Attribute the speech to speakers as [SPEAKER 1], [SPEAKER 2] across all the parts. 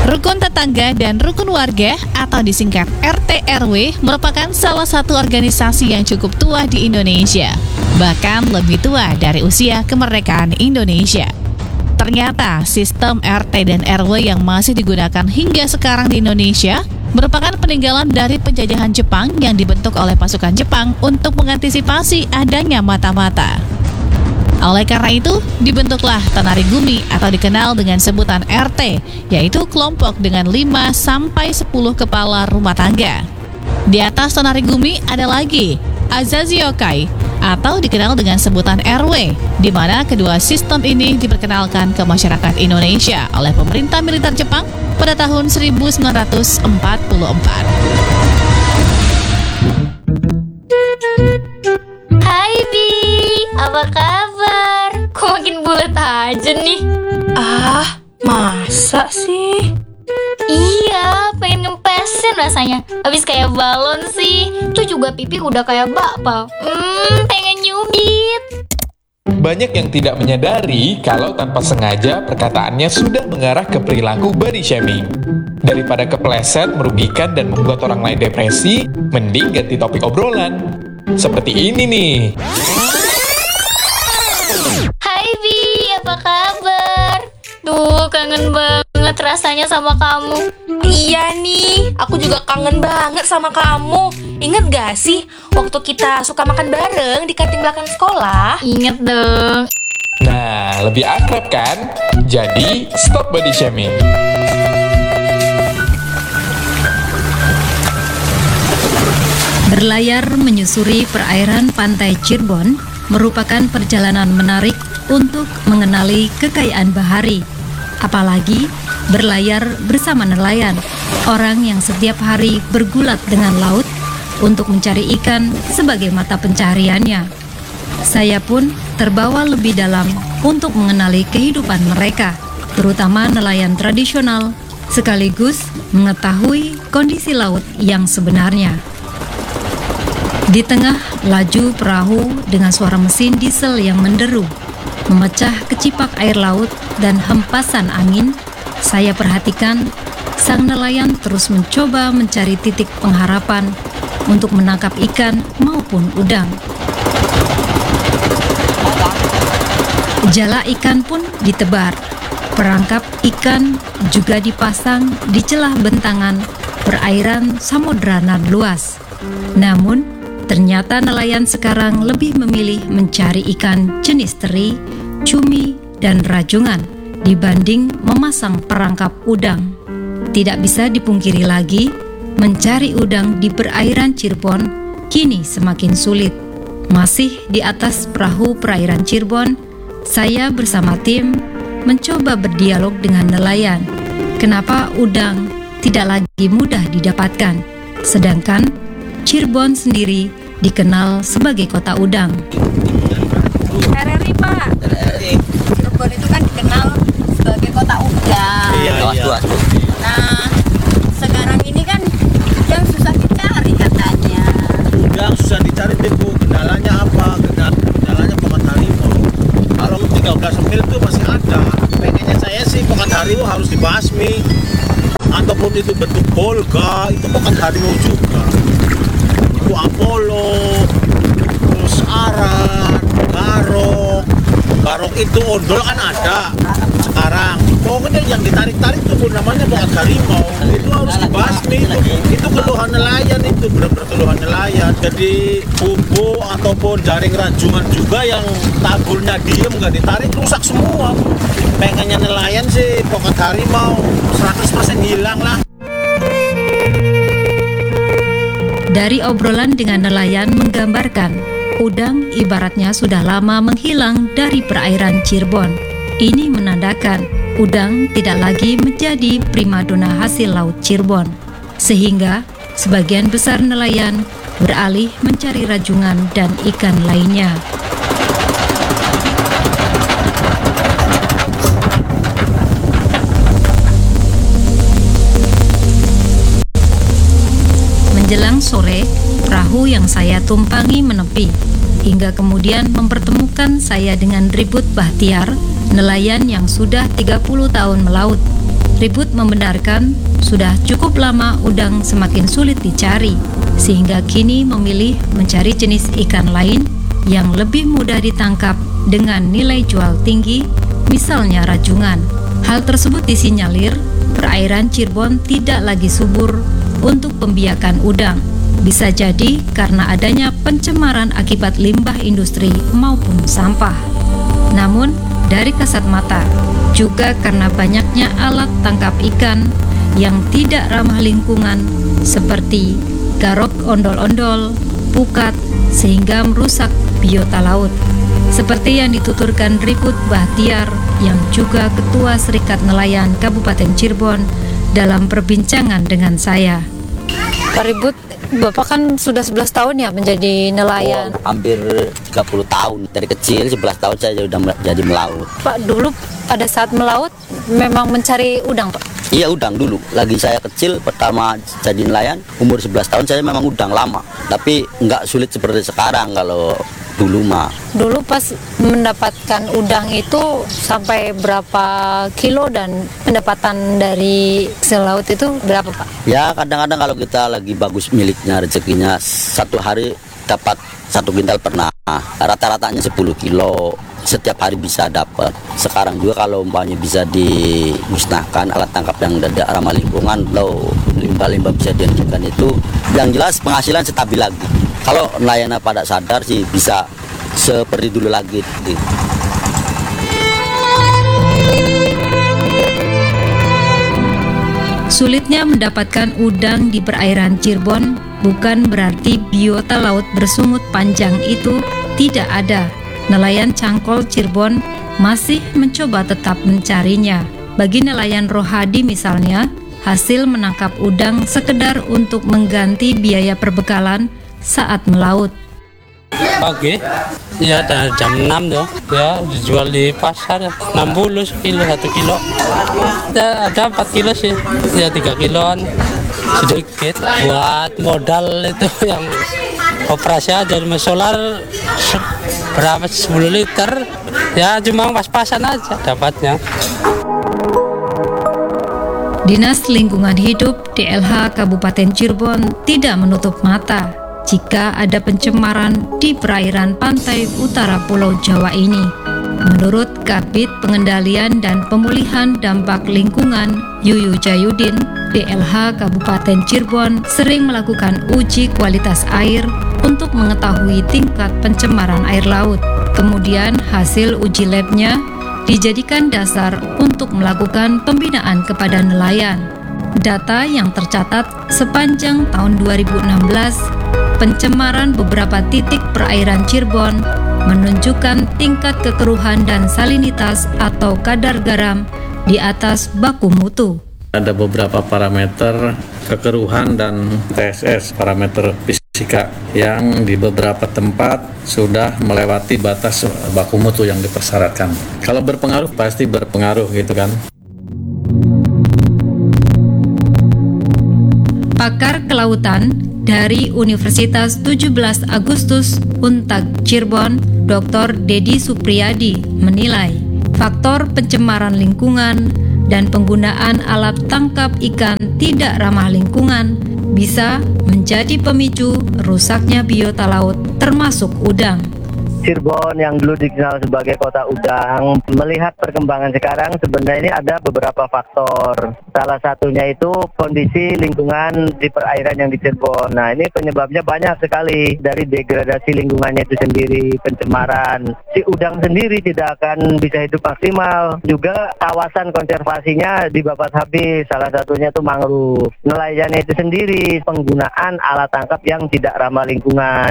[SPEAKER 1] Rukun tetangga dan rukun warga atau disingkat RT/RW merupakan salah satu organisasi yang cukup tua di Indonesia, bahkan lebih tua dari usia kemerdekaan Indonesia. Ternyata sistem RT dan RW yang masih digunakan hingga sekarang di Indonesia merupakan peninggalan dari penjajahan Jepang yang dibentuk oleh pasukan Jepang untuk mengantisipasi adanya mata-mata. Oleh karena itu, dibentuklah Tanari Gumi atau dikenal dengan sebutan RT, yaitu kelompok dengan 5-10 kepala rumah tangga. Di atas Tanari Gumi ada lagi Azaziokai atau dikenal dengan sebutan RW, di mana kedua sistem ini diperkenalkan ke masyarakat Indonesia oleh pemerintah militer Jepang pada tahun 1944.
[SPEAKER 2] Hai Bi, apa kabar? Kok makin bulat aja nih?
[SPEAKER 3] Masa sih?
[SPEAKER 2] Iya, pengen ngempesin rasanya. Habis kayak balon sih. Tuh juga pipi udah kayak bakpao. Pengen nyubit.
[SPEAKER 4] Banyak yang tidak menyadari kalau tanpa sengaja perkataannya sudah mengarah ke perilaku body shaming. Daripada kepleset, merugikan, dan membuat orang lain depresi, mending ganti topik obrolan. Seperti ini nih.
[SPEAKER 2] Hai Bi, apa kabar? Duh, kangen banget rasanya sama kamu.
[SPEAKER 3] Iya nih, aku juga kangen banget sama kamu. Ingat gak sih waktu kita suka makan bareng di kantin belakang sekolah?
[SPEAKER 2] Ingat dong.
[SPEAKER 4] Nah, lebih akrab kan? Jadi, stop body shaming.
[SPEAKER 5] Berlayar menyusuri perairan pantai Cirebon merupakan perjalanan menarik untuk mengenali kekayaan bahari. Apalagi berlayar bersama nelayan, orang yang setiap hari bergulat dengan laut untuk mencari ikan sebagai mata pencahariannya. Saya pun terbawa lebih dalam untuk mengenali kehidupan mereka, terutama nelayan tradisional, sekaligus mengetahui kondisi laut yang sebenarnya. Di tengah laju perahu dengan suara mesin diesel yang menderu, memecah kecipak air laut dan hempasan angin, saya perhatikan sang nelayan terus mencoba mencari titik pengharapan untuk menangkap ikan maupun udang. Jala ikan pun ditebar, perangkap ikan juga dipasang di celah bentangan perairan Samudra nan luas. Namun, ternyata nelayan sekarang lebih memilih mencari ikan jenis teri, cumi, dan rajungan dibanding memasang perangkap udang. Tidak bisa dipungkiri lagi, mencari udang di perairan Cirebon kini semakin sulit. Masih di atas perahu perairan Cirebon, saya bersama tim mencoba berdialog dengan nelayan. Kenapa udang tidak lagi mudah didapatkan, sedangkan Cirebon sendiri dikenal sebagai kota udang.
[SPEAKER 3] RRI Pak. Cirebon itu kan dikenal sebagai kota udang.
[SPEAKER 6] Iya.
[SPEAKER 3] Nah, sekarang ini kan udang susah dicari katanya.
[SPEAKER 6] Udang susah dicari, Bu. Kendalanya apa? Kendalanya pokat harimau. Kalau 13 mil itu masih ada. Pengennya saya sih pokat harimau harus dibasmi. Ataupun itu bentuk bolga, itu pokat harimau juga. Itu Apollo, terus aran, garok itu ondol kan ada sekarang. Pokoknya yang ditarik-tarik itu namanya pokat harimau. Itu harus dibasmi. Itu keluhan nelayan, itu benar-benar keluhan nelayan. Jadi bumbu ataupun jaring ranjungan juga yang tabulnya diem nggak ditarik rusak semua. Pengennya nelayan sih pokat harimau 100% hilang lah.
[SPEAKER 5] Dari obrolan dengan nelayan menggambarkan, udang ibaratnya sudah lama menghilang dari perairan Cirebon. Ini menandakan udang tidak lagi menjadi primadona hasil laut Cirebon, sehingga sebagian besar nelayan beralih mencari rajungan dan ikan lainnya. Menjelang sore, perahu yang saya tumpangi menepi, hingga kemudian mempertemukan saya dengan Ribut Bahtiar, nelayan yang sudah 30 tahun melaut. Ribut membenarkan sudah cukup lama udang semakin sulit dicari, sehingga kini memilih mencari jenis ikan lain yang lebih mudah ditangkap dengan nilai jual tinggi, misalnya rajungan. Hal tersebut disinyalir perairan Cirebon tidak lagi subur untuk pembiakan udang. Bisa jadi karena adanya pencemaran akibat limbah industri maupun sampah. Namun, dari kasat mata, juga karena banyaknya alat tangkap ikan yang tidak ramah lingkungan seperti garok ondol-ondol, pukat, sehingga merusak biota laut. Seperti yang dituturkan Ribut Bahtiar yang juga Ketua Serikat Nelayan Kabupaten Cirebon dalam perbincangan dengan saya.
[SPEAKER 7] Pak Ribut, Bapak kan sudah 11 tahun ya menjadi nelayan.
[SPEAKER 8] Hampir 30 tahun. Dari kecil 11 tahun saya sudah jadi melaut.
[SPEAKER 7] Pak, dulu pada saat melaut memang mencari udang, Pak?
[SPEAKER 8] Iya, udang dulu. Lagi saya kecil pertama jadi nelayan, umur 11 tahun saya memang udang lama. Tapi nggak sulit seperti sekarang kalau dulu mah.
[SPEAKER 7] Dulu pas mendapatkan udang itu sampai berapa kilo dan pendapatan dari selaut itu berapa, Pak?
[SPEAKER 8] Ya, kadang-kadang kalau kita lagi bagus miliknya, rezekinya, satu hari dapat 1 kintal pernah. Rata-ratanya 10 kilo. Setiap hari bisa dapat. Sekarang juga kalau umpamanya bisa dimusnahkan alat tangkap yang tidak ramah lingkungan, kalau limbah-limbah bisa dihentikan, itu yang jelas penghasilan stabil lagi. Kalau nelayan pada sadar sih bisa seperti dulu lagi.
[SPEAKER 5] Sulitnya mendapatkan udang di perairan Cirebon bukan berarti biota laut bersungut panjang itu tidak ada. Nelayan Cangkol Cirebon masih mencoba tetap mencarinya. Bagi nelayan Rohadi misalnya, hasil menangkap udang sekedar untuk mengganti biaya perbekalan saat melaut.
[SPEAKER 9] Pagi, ya dari jam 6 tuh, ya dijual di pasar 60 sekilo, 1 kilo. Ada 4 kilo sih, ya 3 kiloan sedikit. Buat modal itu yang operasi aja di solar berapa 10 liter, ya cuma pas-pasan aja dapatnya.
[SPEAKER 5] Dinas Lingkungan Hidup DLH Kabupaten Cirebon tidak menutup mata jika ada pencemaran di perairan pantai utara Pulau Jawa ini. Menurut Kabid Pengendalian dan Pemulihan Dampak Lingkungan Yuyu Jayudin, DLH Kabupaten Cirebon sering melakukan uji kualitas air untuk mengetahui tingkat pencemaran air laut. Kemudian hasil uji labnya dijadikan dasar untuk melakukan pembinaan kepada nelayan. Data yang tercatat sepanjang tahun 2016, pencemaran beberapa titik perairan Cirebon menunjukkan tingkat kekeruhan dan salinitas atau kadar garam di atas baku mutu.
[SPEAKER 6] Ada beberapa parameter kekeruhan dan TSS, parameter fisika, yang di beberapa tempat sudah melewati batas baku mutu yang dipersyaratkan. Kalau berpengaruh pasti berpengaruh gitu kan.
[SPEAKER 5] Pakar kelautan dari Universitas 17 Agustus Untag Cirebon, Dr. Dedi Supriyadi menilai faktor pencemaran lingkungan dan penggunaan alat tangkap ikan tidak ramah lingkungan bisa menjadi pemicu rusaknya biota laut termasuk udang.
[SPEAKER 10] Cirebon yang dulu dikenal sebagai kota udang, melihat perkembangan sekarang sebenarnya ini ada beberapa faktor. Salah satunya itu kondisi lingkungan di perairan yang di Cirebon. Nah, ini penyebabnya banyak sekali, dari degradasi lingkungannya itu sendiri, pencemaran. Si udang sendiri tidak akan bisa hidup maksimal. Juga kawasan konservasinya dibabat habis, salah satunya itu mangrove. Nelayannya itu sendiri, penggunaan alat tangkap yang tidak ramah lingkungan.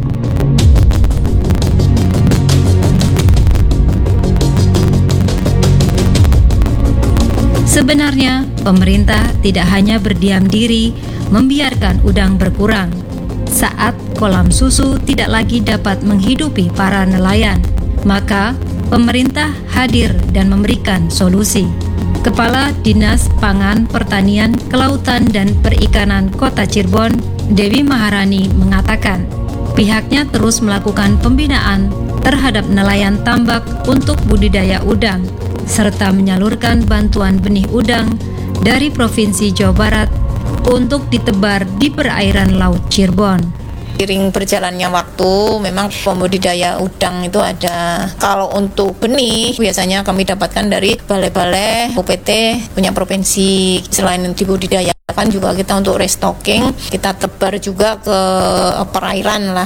[SPEAKER 5] Sebenarnya, pemerintah tidak hanya berdiam diri membiarkan udang berkurang. Saat kolam susu tidak lagi dapat menghidupi para nelayan, maka pemerintah hadir dan memberikan solusi. Kepala Dinas Pangan, Pertanian, Kelautan, dan Perikanan Kota Cirebon, Dewi Maharani mengatakan, pihaknya terus melakukan pembinaan terhadap nelayan tambak untuk budidaya udang, serta menyalurkan bantuan benih udang dari Provinsi Jawa Barat untuk ditebar di perairan Laut Cirebon.
[SPEAKER 11] Seiring berjalannya waktu, memang pembudidaya udang itu ada. Kalau untuk benih, biasanya kami dapatkan dari balai-balai UPT punya provinsi. Selain dibudidayakan juga kita untuk restocking, kita tebar juga ke perairan lah.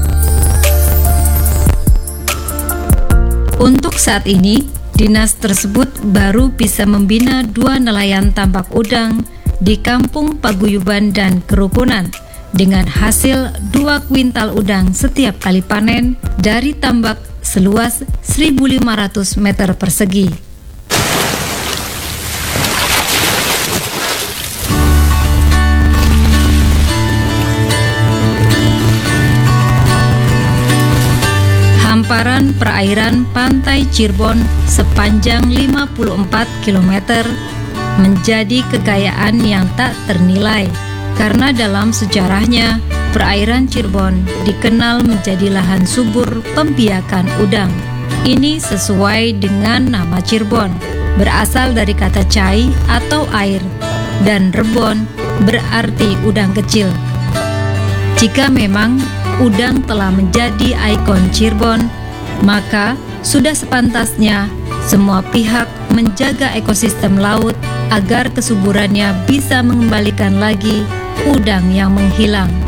[SPEAKER 5] Untuk saat ini, dinas tersebut baru bisa membina 2 nelayan tambak udang di Kampung Paguyuban dan Kerukunan dengan hasil 2 kuintal udang setiap kali panen dari tambak seluas 1.500 meter persegi. Hamparan perairan pantai Cirebon sepanjang 54 km menjadi kekayaan yang tak ternilai. Karena dalam sejarahnya, perairan Cirebon dikenal menjadi lahan subur pembiakan udang. Ini sesuai dengan nama Cirebon, berasal dari kata cai atau air, dan rebon berarti udang kecil. Jika memang udang telah menjadi ikon Cirebon, maka sudah sepantasnya semua pihak menjaga ekosistem laut agar kesuburannya bisa mengembalikan lagi udang yang menghilang.